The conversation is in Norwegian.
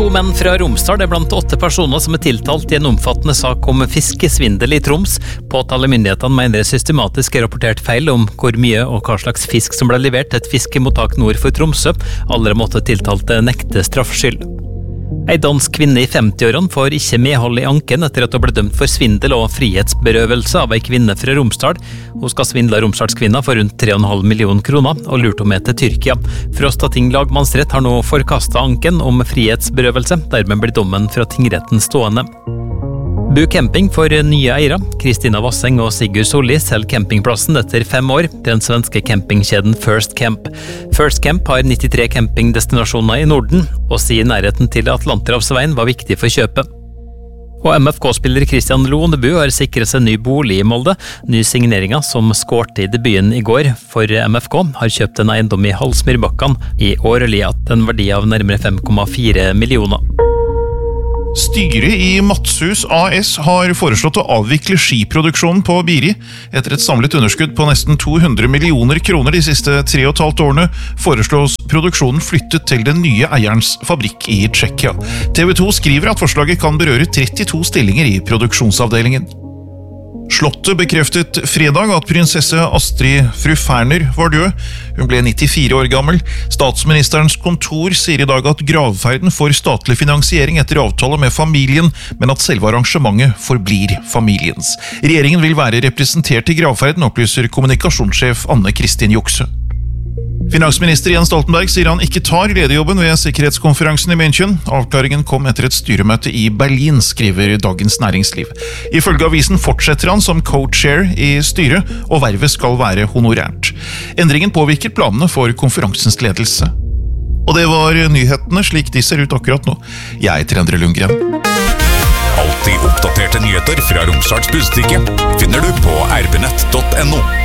To menn fra Romsdal blant 8 personer som tiltalt I en omfattende sak om fiskesvindel I Troms. Påtalemyndighetene mener systematisk rapportert feil om hvor mye og hva slags fisk som ble levert til et fiskemottak nord for Tromsø. Alle måtte tiltalte nekte straffskyld. En dansk kvinne I 50-årene får ikke medhold I anken etter at hun ble dømt for svindel og frihetsberøvelse av en kvinne fra Romsdal. Hun skal svindle Romsdalskvinna for rundt 3,5 millioner kroner og lurte henne med til Tyrkia. Frostating lagmannsrett har nå forkastet anken om frihetsberøvelse, dermed blir dommen fra tingretten stående. Bu Camping for nye eiere. Kristina Vasseng og Sigurd Solli selger campingplassen etter 5 år til den svenske campingkjeden First Camp. First Camp har 93 campingdestinasjoner I Norden, og sier nærheten til Atlanterhavsveien var viktig for kjøpet. Og MFK-spiller Christian Lonebu har sikret seg ny bolig I Molde. Ny signeringa som skårte I debuten I går for MFK har kjøpt en eiendom I Halsmyrbakkan I Årlia til en verdi av nærmere 5,4 millioner. Styret I Matshus AS har foreslått å avvikle skiproduksjonen på Biri. Etter et samlet underskudd på nesten 200 millioner kroner de siste 3,5 årene, foreslås produksjonen flyttet til den nye eierens fabrikk I Tsjekkia. TV 2 skriver at forslaget kan berøre 32 stillinger I produksjonsavdelingen. Slottet bekreftet fredag at prinsesse Astrid fru Ferner var død. Hun ble 94 år gammel. Statsministerens kontor sier I dag at gravferden får statlig finansiering etter avtale med familien, men at selve arrangementet forblir familiens. Regjeringen vil være representert I gravferden, opplyser kommunikasjonssjef Anne Kristin Jukse. Finansminister Jens Stoltenberg sier han ikke tar lederjobben ved sikkerhetskonferansen I München. Avklaringen kom etter et styremøte I Berlin, skriver Dagens Næringsliv. Ifølge avisen fortsetter han som co-chair I styret, og vervet skal være honorært. Endringen påvirker planene for konferansens ledelse. Og det var nyhetene slik de ser ut akkurat nå. Jeg heter Endre Lundgren. Alltid oppdaterte nyheter fra Romsdals Budstikke finner du på rbnett.no.